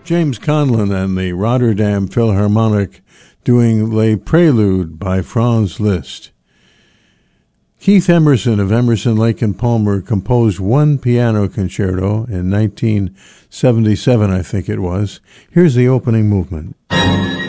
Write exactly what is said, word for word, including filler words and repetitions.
James Conlon and the Rotterdam Philharmonic doing Les Préludes by Franz Liszt. Keith Emerson of Emerson, Lake and Palmer composed one piano concerto in nineteen seventy-seven, I think it was. Here's the opening movement.